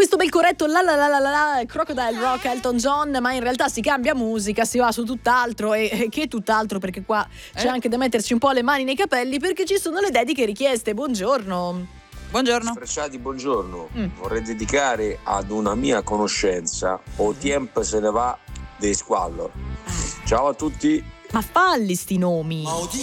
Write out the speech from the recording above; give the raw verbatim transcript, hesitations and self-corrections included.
questo bel corretto la la la la la, la Crocodile Rock, Elton John, ma in realtà si cambia musica, si va su tutt'altro e, e che tutt'altro, perché qua c'è Eh? anche da metterci un po' le mani nei capelli, perché ci sono le dediche richieste. Buongiorno. Buongiorno. Frecciati, buongiorno. Mm. Vorrei dedicare ad una mia conoscenza O Tiempo se ne va dei Squallor. Ciao a tutti. Ma falli sti nomi. Ma